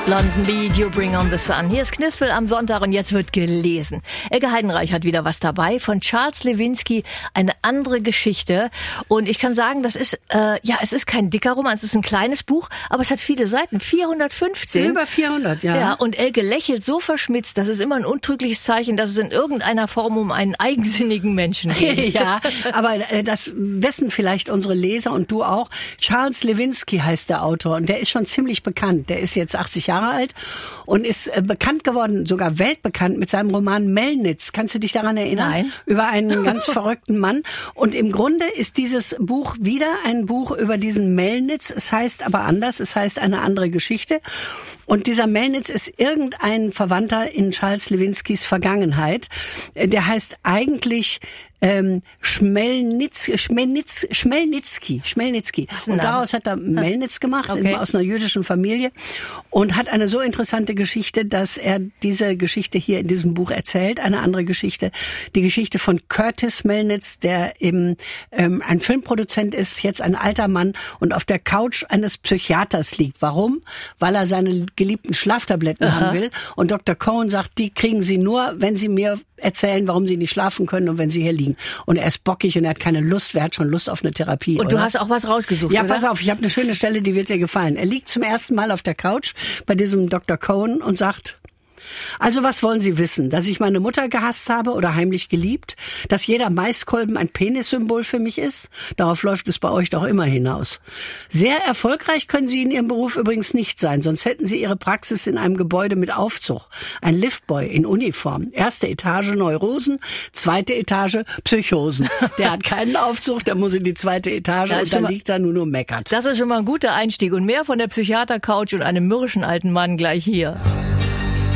London Beat, You Bring on the Sun. Hier ist Knispel am Sonntag und jetzt wird gelesen. Elke Heidenreich hat wieder was dabei von Charles Lewinsky, eine andere Geschichte. Und ich kann sagen, das ist, es ist kein dicker Roman, es ist ein kleines Buch, aber es hat viele Seiten, 415. Über 400, ja. Ja, und Elke lächelt so verschmitzt, das ist immer ein untrügliches Zeichen, dass es in irgendeiner Form um einen eigensinnigen Menschen geht. Ja, aber das wissen vielleicht unsere Leser und du auch. Charles Lewinsky heißt der Autor und der ist schon ziemlich bekannt. Der ist jetzt 80 Jahre alt und ist bekannt geworden, sogar weltbekannt mit seinem Roman Melnitz. Kannst du dich daran erinnern? Nein. Über einen ganz verrückten Mann. Und im Grunde ist dieses Buch wieder ein Buch über diesen Melnitz. Es heißt aber anders, es heißt eine andere Geschichte. Und dieser Melnitz ist irgendein Verwandter in Charles Lewinskys Vergangenheit. Der heißt eigentlich Schmelnitzki. Und daraus hat er Melnitz gemacht, aus einer jüdischen Familie, und hat eine so interessante Geschichte, dass er diese Geschichte hier in diesem Buch erzählt, eine andere Geschichte, die Geschichte von Curtis Melnitz, der eben ein Filmproduzent ist, jetzt ein alter Mann und auf der Couch eines Psychiaters liegt. Warum? Weil er seine geliebten Schlaftabletten haben will, und Dr. Cohen sagt, die kriegen Sie nur, wenn Sie mir erzählen, warum Sie nicht schlafen können und wenn Sie hier liegen. Und er ist bockig und er hat keine Lust, wer hat schon Lust auf eine Therapie? Und du hast auch was rausgesucht, ja, oder? Pass auf, ich habe eine schöne Stelle, die wird dir gefallen. Er liegt zum ersten Mal auf der Couch bei diesem Dr. Cohen und sagt: Also was wollen Sie wissen? Dass ich meine Mutter gehasst habe oder heimlich geliebt? Dass jeder Maiskolben ein Penissymbol für mich ist? Darauf läuft es bei euch doch immer hinaus. Sehr erfolgreich können Sie in Ihrem Beruf übrigens nicht sein, sonst hätten Sie Ihre Praxis in einem Gebäude mit Aufzug. Ein Liftboy in Uniform. Erste Etage Neurosen, zweite Etage Psychosen. Der hat keinen Aufzug, der muss in die zweite Etage und dann liegt er nur meckert. Das ist schon mal ein guter Einstieg und mehr von der Psychiater-Couch und einem mürrischen alten Mann gleich hier.